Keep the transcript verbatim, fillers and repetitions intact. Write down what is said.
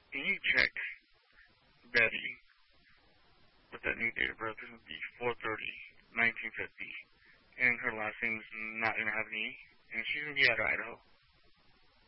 Can you check Betty with that new date of birth? This would be four thirty, nineteen fifty. And her last name's not going to have an E. And she's going to be out of Idaho.